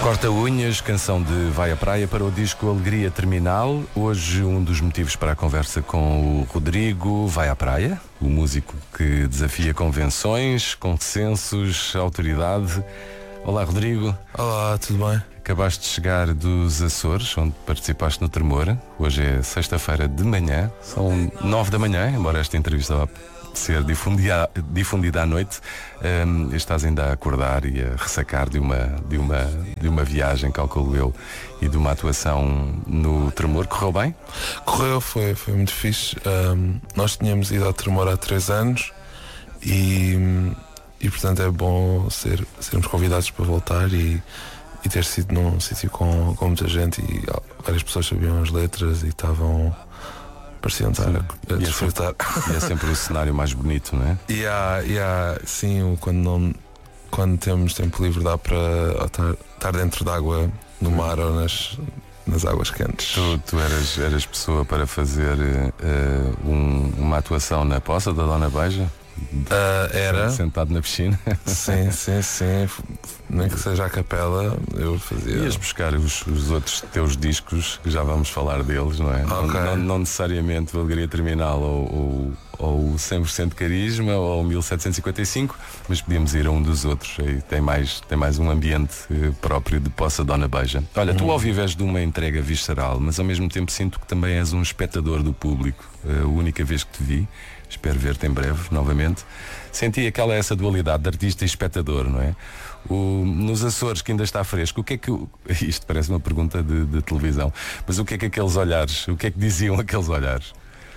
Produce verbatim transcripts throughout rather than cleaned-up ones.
Corta Unhas, canção de Vai à Praia para o disco Alegria Terminal. Hoje um dos motivos para a conversa com o Rodrigo Vai à Praia, o músico que desafia convenções, consensos, autoridade. Olá, Rodrigo. Olá, tudo bem? Acabaste de chegar dos Açores, onde participaste no Tremor. Hoje é sexta-feira de manhã, são nove da manhã, embora esta entrevista vá ser difundida, difundida à noite. Um, estás ainda a acordar e a ressacar de uma, de, uma, de uma viagem, calculo eu, e de uma atuação no Tremor. Correu bem? Correu, foi, foi muito fixe. Um, nós tínhamos ido ao Tremor há três anos e, e portanto é bom ser, sermos convidados para voltar e, e ter sido num sítio com, com muita gente e várias pessoas sabiam as letras e estavam... pareciam estar a, a desfrutar. E é sempre o cenário mais bonito, não é? E há, e há sim, quando, não, quando temos tempo livre dá para estar, estar dentro d'água, no mar ou nas, nas águas quentes. Tu, tu eras, eras pessoa para fazer uh, um, uma atuação na Poça da Dona Beija? Uh, era sentado na piscina. Sim, sim, sim. Nem que seja a capela, eu fazia. Ias buscar os, os outros teus discos, que já vamos falar deles, não é? Okay. Não, não, não necessariamente o Alegria Terminal ou, ou, ou o cem por cento Carisma ou o mil setecentos e cinquenta e cinco, mas podíamos ir a um dos outros. Aí tem mais, tem mais um ambiente próprio de Poça Dona Beija. Olha, tu ao vivo és de uma entrega visceral, mas ao mesmo tempo sinto que também és um espectador do público. A única vez que te vi, espero ver-te em breve novamente, senti aquela essa dualidade de artista e espectador, não é? O, nos Açores, que ainda está fresco, o que é que isto parece uma pergunta de, de televisão, mas o que é que aqueles olhares, o que é que diziam aqueles olhares?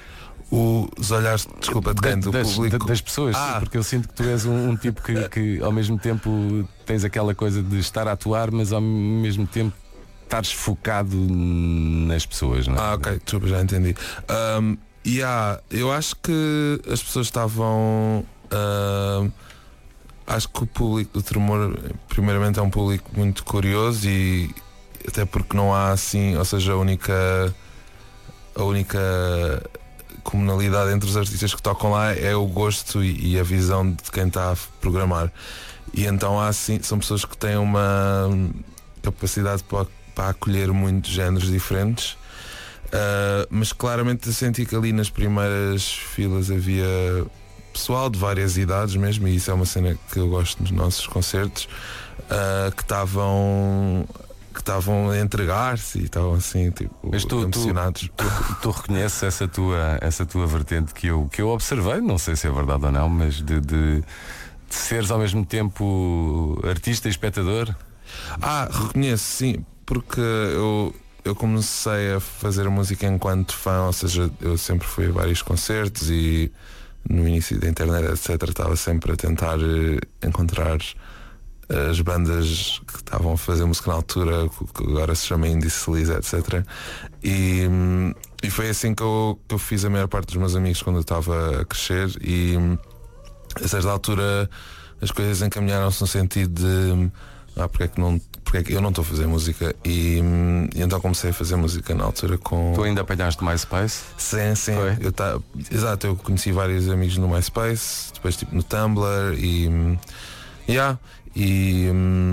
Os olhares, desculpa, de quem? Do das, público? das pessoas, ah. porque eu sinto que tu és um, um tipo que, que ao mesmo tempo tens aquela coisa de estar a atuar, mas ao mesmo tempo estares focado nas pessoas, não é? Ah, ok, desculpa, já entendi. Um, E yeah, eu acho que as pessoas estavam. Uh, acho que o público do Tremor, primeiramente, é um público muito curioso e até porque não há assim, ou seja, a única. A única comunalidade entre os artistas que tocam lá é o gosto e, e a visão de quem está a programar. E então há assim, são pessoas que têm uma capacidade para, para acolher muitos géneros diferentes. Uh, mas claramente eu senti que ali nas primeiras filas havia pessoal de várias idades mesmo, e isso é uma cena que eu gosto nos nossos concertos, uh, que estavam que estavam a entregar-se e estavam assim tipo, mas tu, emocionados. Tu, tu, tu reconheces essa tua, essa tua vertente que eu, que eu observei, não sei se é verdade ou não, mas de, de, de seres ao mesmo tempo artista e espectador? Ah, reconheço, sim, porque eu Eu comecei a fazer música enquanto fã, ou seja, eu sempre fui a vários concertos e no início da internet, etcétera, estava sempre a tentar encontrar as bandas que estavam a fazer música na altura, que agora se chama Indie Sleaze, etcétera. E, e foi assim que eu, que eu fiz a maior parte dos meus amigos quando eu estava a crescer, e a certa altura as coisas encaminharam-se no sentido de ah, porque é que não, porque é que eu não estou a fazer música, e, e então comecei a fazer música na altura com... Tu ainda apanhaste o MySpace? Sim, sim. Eu tá, exato, eu conheci vários amigos no MySpace, depois tipo no Tumblr e... Yeah, e,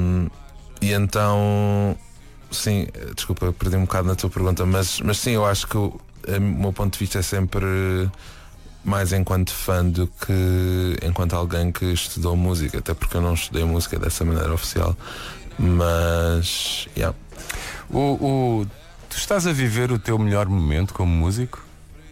e então... Sim, desculpa, perdi um bocado na tua pergunta, mas, mas sim, eu acho que o, o meu ponto de vista é sempre mais enquanto fã do que enquanto alguém que estudou música, até porque eu não estudei música dessa maneira oficial. Mas yeah. o, o, tu estás a viver o teu melhor momento como músico?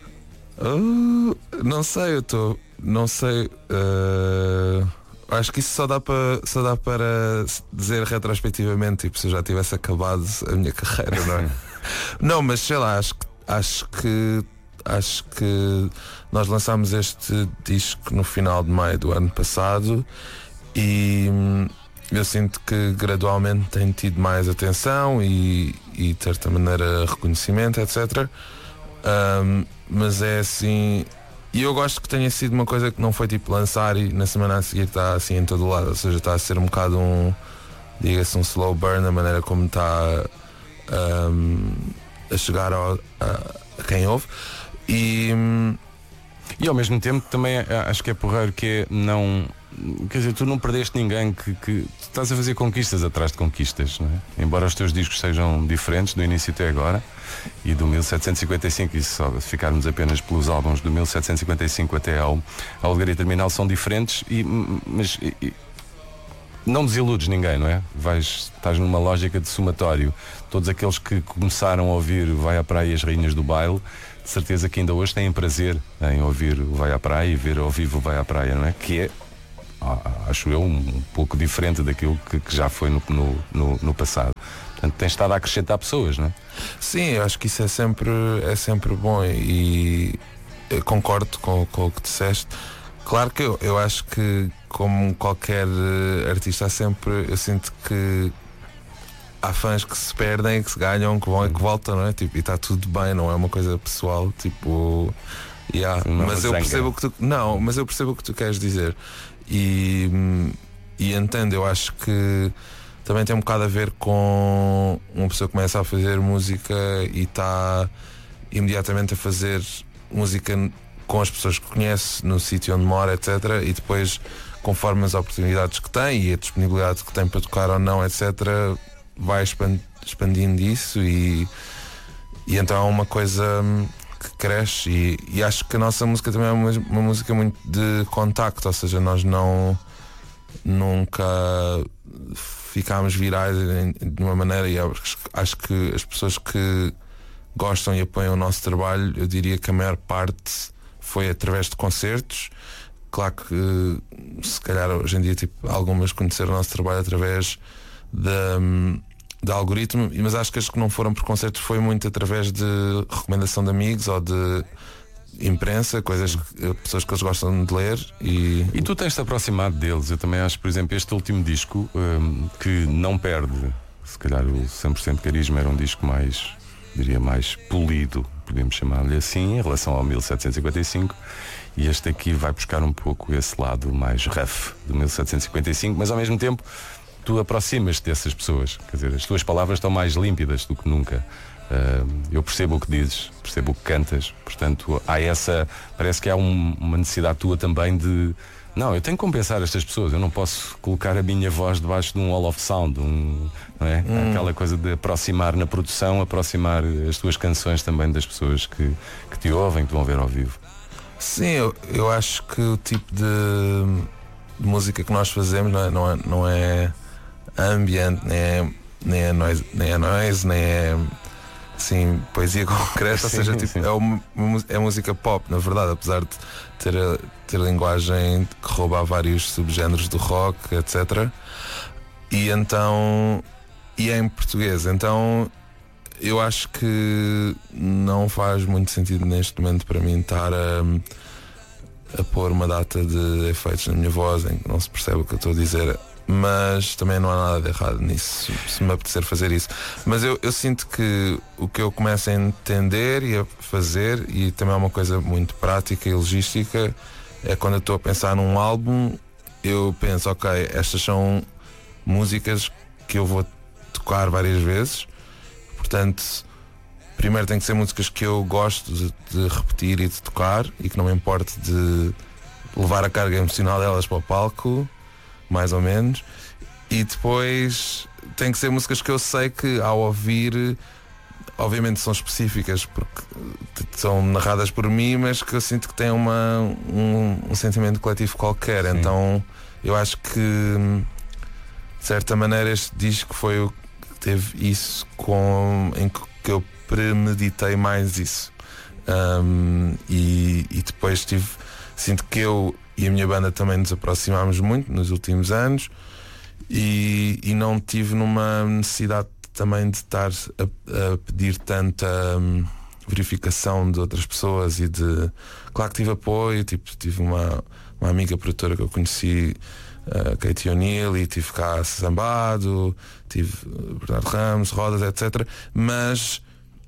Uh, não sei, eu estou. Não sei. Uh, acho que isso só dá para só dá para dizer retrospectivamente, tipo, se eu já tivesse acabado a minha carreira, não é? Não, mas sei lá, acho que acho que acho que nós lançámos este disco no final de maio do ano passado e eu sinto que gradualmente tem tido mais atenção e, e de certa maneira reconhecimento, etcétera. Um, mas é assim, e eu gosto que tenha sido uma coisa que não foi tipo lançar e na semana a seguir está assim em todo o lado, ou seja, está a ser um bocado um, diga-se, um slow burn, a maneira como está um, a chegar ao, a, a quem ouve. E, e ao mesmo tempo também acho que é porreiro que é não, quer dizer, tu não perdeste ninguém, que, que tu estás a fazer conquistas atrás de conquistas, não é? Embora os teus discos sejam diferentes do início até agora, e do mil setecentos e cinquenta e cinco, e só ficarmos apenas pelos álbuns do mil setecentos e cinquenta e cinco até ao, ao Alegria Terminal são diferentes, e, mas e, não desiludes ninguém, não é? Vais, estás numa lógica de somatório. Todos aqueles que começaram a ouvir Vai à Praia e as Rainhas do Baile, de certeza que ainda hoje têm prazer em ouvir o Vai à Praia e ver ao vivo o Vai à Praia, não é? Que é, acho eu, um pouco diferente daquilo que, que já foi no, no, no, no passado. Portanto, tens estado a acrescentar pessoas, não é? Sim, eu acho que isso é sempre, é sempre bom, e eu concordo com, com o que disseste. Claro que eu, eu acho que, como qualquer artista, há sempre, eu sinto que há fãs que se perdem, que se ganham, que vão e que voltam, não é? Tipo, e está tudo bem, não é uma coisa pessoal, tipo, yeah. Mas eu percebo o que tu, não, mas eu percebo o que tu queres dizer, e, e entendo. Eu acho que também tem um bocado a ver com uma pessoa que começa a fazer música e está imediatamente a fazer música com as pessoas que conhece, no sítio onde mora, etcétera. E depois, conforme as oportunidades que tem e a disponibilidade que tem para tocar ou não, etcétera, vai expandindo isso, e, e então é uma coisa que cresce, e, e acho que a nossa música também é uma, uma música muito de contacto, ou seja, nós não nunca ficámos virais de uma maneira, e acho que as pessoas que gostam e apoiam o nosso trabalho, eu diria que a maior parte foi através de concertos. Claro que se calhar hoje em dia, tipo, algumas conheceram o nosso trabalho através de, de algoritmo, mas acho que as que não foram por concertos foi muito através de recomendação de amigos ou de imprensa, coisas que, pessoas que eles gostam de ler, e, e tu tens-te aproximado deles. Eu também acho, por exemplo, este último disco, um, que não perde, se calhar o cem por cento Carisma era um disco mais, diria, mais polido, podemos chamar-lhe assim, em relação ao mil setecentos e cinquenta e cinco, e este aqui vai buscar um pouco esse lado mais rough do mil setecentos e cinquenta e cinco, mas ao mesmo tempo tu aproximas-te dessas pessoas, quer dizer, as tuas palavras estão mais límpidas do que nunca. Uh, eu percebo o que dizes, percebo o que cantas, portanto há essa, parece que há um, uma necessidade tua também de, não, eu tenho que compensar estas pessoas, eu não posso colocar a minha voz debaixo de um wall of sound, um, não é? Hum. Aquela coisa de aproximar na produção, aproximar as tuas canções também das pessoas que, que te ouvem, que te vão ver ao vivo. Sim, eu, eu acho que o tipo de, de música que nós fazemos não é, não é, não é ambient, nem é, nem é noise, nem é noise, nem é assim, poesia concreta, ou seja, tipo, é, uma, é música pop, na verdade, apesar de ter, ter linguagem que rouba a vários subgéneros do rock, etcétera. E então, e é em português, então eu acho que não faz muito sentido neste momento para mim estar a, a pôr uma data de efeitos na minha voz em que não se percebe o que eu estou a dizer. Mas também não há nada de errado nisso, se me apetecer fazer isso. Mas eu, eu sinto que o que eu começo a entender e a fazer, e também é uma coisa muito prática e logística, é quando eu estou a pensar num álbum, eu penso, ok, estas são músicas que eu vou tocar várias vezes, portanto, primeiro tem que ser músicas que eu gosto de, de repetir e de tocar, e que não me importe de levar a carga emocional delas para o palco, mais ou menos, e depois tem que ser músicas que eu sei que ao ouvir, obviamente são específicas porque são narradas por mim, mas que eu sinto que têm uma, um, um sentimento coletivo qualquer. Sim. Então eu acho que de certa maneira este disco foi o que teve isso, com, em que eu premeditei mais isso, um, e, e depois tive, sinto que eu e a minha banda também nos aproximámos muito nos últimos anos, e, e não tive numa necessidade também de estar a, a pedir tanta um, verificação de outras pessoas, e de, claro que tive apoio, tipo, tive uma, uma amiga produtora que eu conheci, uh, Katie O'Neill, e tive cá Sambado, tive Bernardo Ramos, Rodas, etcétera. Mas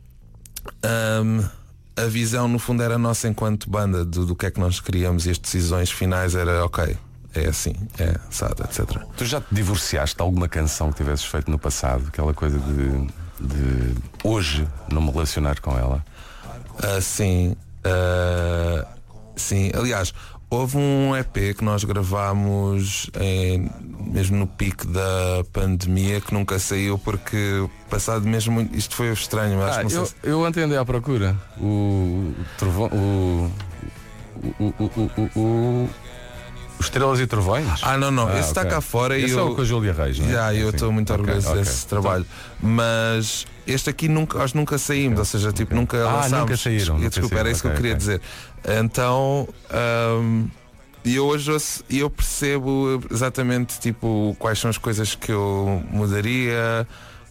um, a visão no fundo era nossa enquanto banda, do, do que é que nós queríamos, e as decisões finais era ok, é assim, é assado, etcétera. Tu já te divorciaste de alguma canção que tivesses feito no passado? Aquela coisa de, de hoje não me relacionar com ela? Uh, sim, uh, sim, aliás, houve um E P que nós gravámos em, mesmo no pico da pandemia, que nunca saiu porque passado mesmo muito, isto foi estranho, mas Ah, não sei eu, se... eu ontem andei à procura. O trovão. O, o, o, o, o, o Estrelas e Trovões? Ah, não, não, Ah, esse está ok. cá fora Esse e é eu... o com a Júlia Reis, não é? Já, eu Sim. estou muito Ok, orgulhoso ok. desse trabalho. Mas este aqui nunca, nós nunca saímos, ou seja, tipo, ok. nunca Ah, lançámos. nunca saíram, nunca Desculpa, era saíram, isso que eu ok, queria ok. dizer. Então, hum, e eu hoje ouço- eu percebo exatamente tipo quais são as coisas que eu mudaria,